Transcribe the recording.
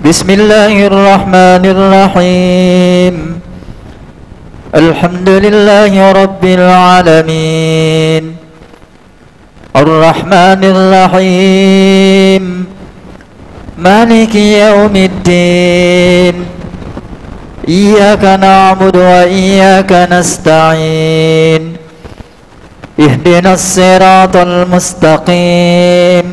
بسم الله الرحمن الرحيم الحمد لله رب العالمين الرحمن الرحيم مالك يوم الدين إياك نعبد وإياك نستعين اهدنا الصراط المستقيم